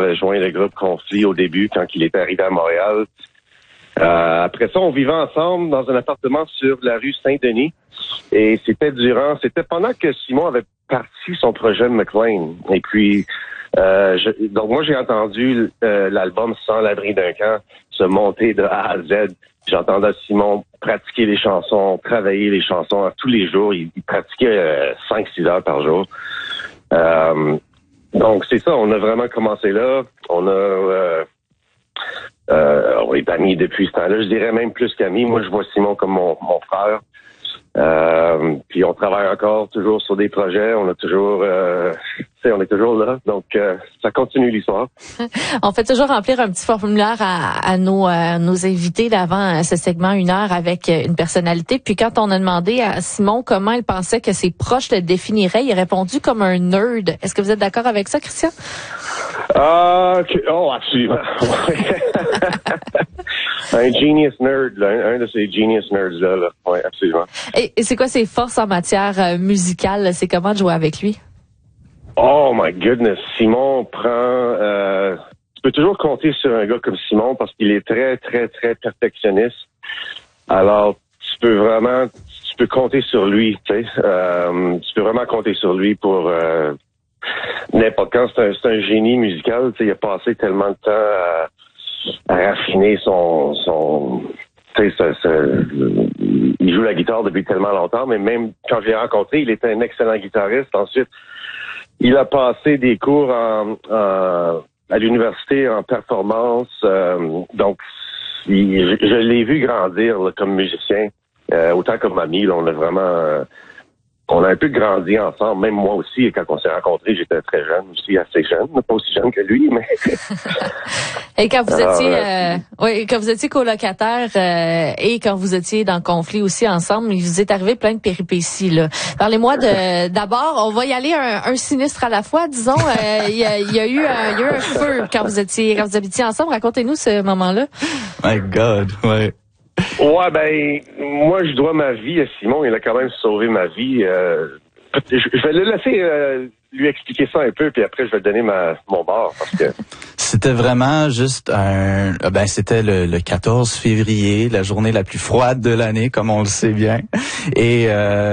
avait joint le groupe Conflit au début quand il était arrivé à Montréal. Après ça, on vivait ensemble dans un appartement sur la rue Saint-Denis. Et c'était pendant que Simon avait parti son projet McLean. Et puis, donc moi, j'ai entendu l'album Sans l'abri d'un camp se monter de A à Z. J'entendais Simon pratiquer les chansons, travailler les chansons tous les jours. Il pratiquait 5-6 heures par jour. Donc, c'est ça, on a vraiment commencé là. On est amis depuis ce temps-là. Je dirais même plus qu'amis. Moi, je vois Simon comme mon frère. Puis on travaille encore toujours sur des projets. On a toujours, on est toujours là. Donc ça continue l'histoire. On fait toujours remplir un petit formulaire à nos invités avant ce segment 1 heure avec une personnalité. Puis quand on a demandé à Simon comment il pensait que ses proches le définiraient, il a répondu comme un nerd. Est-ce que vous êtes d'accord avec ça, Christian? Absolument. Un genius nerd, là, un de ces genius nerds là. Oui, absolument. Et c'est quoi ses forces en matière musicale? C'est comment de jouer avec lui? Oh my goodness, Simon prend. Tu peux toujours compter sur un gars comme Simon parce qu'il est très, très, très perfectionniste. Alors, tu peux compter sur lui, tu sais. Tu peux vraiment compter sur lui pour n'importe quand. C'est un génie musical, tu sais. Il a passé tellement de temps à raffiner il joue la guitare depuis tellement longtemps, mais même quand je l'ai rencontré, il était un excellent guitariste. Ensuite, il a passé des cours à l'université en performance. Donc, je l'ai vu grandir là, comme musicien, autant comme ami. Là, on a un peu grandi ensemble. Même moi aussi, quand on s'est rencontrés, j'étais très jeune aussi, assez jeune, pas aussi jeune que lui, mais. Et quand vous étiez colocataire et quand vous étiez dans le conflit aussi ensemble, il vous est arrivé plein de péripéties là. Parlez-moi d'abord, on va y aller un sinistre à la fois, disons. Il y a eu un feu quand vous habitiez ensemble. Racontez-nous ce moment-là. My God, ouais. Ouais, ben, moi, je dois ma vie à Simon. Il a quand même sauvé ma vie. Je vais le laisser lui expliquer ça un peu, puis après, je vais donner mon bord, parce que... C'était vraiment juste c'était le 14 février, la journée la plus froide de l'année, comme on le sait bien. Et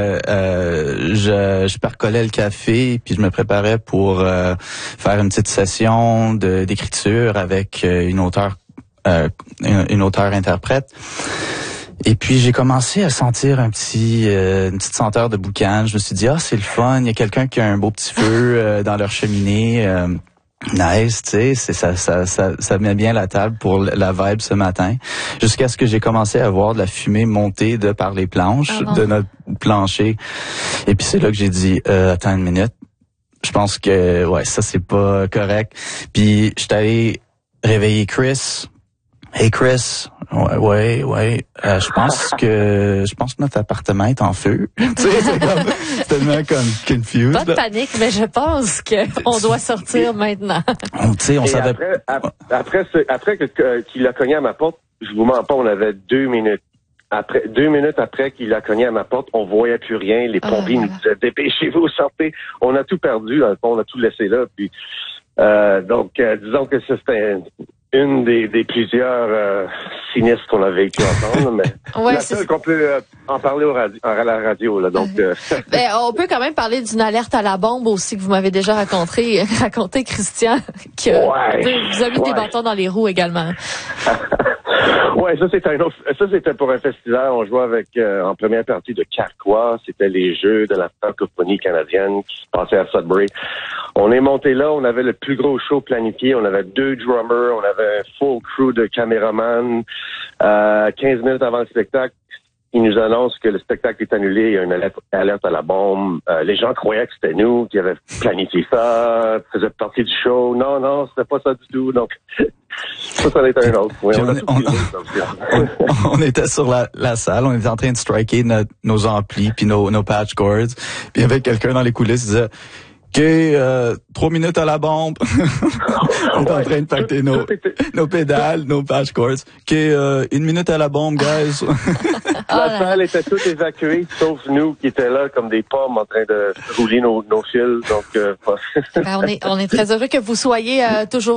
je percolais le café, puis je me préparais pour faire une petite session d'écriture avec une auteure interprète. Et puis j'ai commencé à sentir une petite senteur de boucan. Je me suis dit c'est le fun, il y a quelqu'un qui a un beau petit feu dans leur cheminée. Nice, tu sais, ça met bien la table pour la vibe ce matin. Jusqu'à ce que j'ai commencé à voir de la fumée monter par les planches de notre plancher. Et puis c'est là que j'ai dit attends une minute. Je pense que ça c'est pas correct. Puis je suis allé réveiller Chris. Hey Chris, ouais. Je pense que notre appartement est en feu. Tu sais, c'est tellement comme confused. Pas de panique, mais je pense qu'on doit sortir maintenant. On savait. Après qu'il a cogné à ma porte, je vous mens pas, on avait 2 minutes. 2 minutes après qu'il a cogné à ma porte, on voyait plus rien. Les pompiers nous disaient dépêchez-vous, sortez. On a tout perdu, dans le fond, on a tout laissé là. Puis donc, disons que c'était une des plusieurs sinistres qu'on a vécu ensemble, mais la seule qu'on peut en parler à la radio. Là, donc, on peut quand même parler d'une alerte à la bombe aussi que vous m'avez déjà raconté Christian, que vous avez mis des bâtons dans les roues également. Ouais, ça c'était pour un festival. On jouait avec en première partie de Carquois. C'était les Jeux de la francophonie canadienne qui se passaient à Sudbury. On est monté là, on avait le plus gros show planifié. On avait 2 drummers, on avait un full crew de caméramans. 15 minutes avant le spectacle, ils nous annoncent que le spectacle est annulé. Il y a une alerte à la bombe. Les gens croyaient que c'était nous qui avions planifié ça, faisait partie du show. Non, c'était pas ça du tout. Donc, ça était un autre. Oui, on était sur la salle, on était en train de striker nos amplis puis nos patch cords. Puis il y avait quelqu'un dans les coulisses qui disait OK, 3 minutes à la bombe. On est en train de pacter nos pédales, nos patch cords. OK, 1 minute à la bombe, guys. La salle était toute évacuée, sauf nous qui étaient là comme des pommes en train de rouler nos fils. Donc, on est très heureux que vous soyez toujours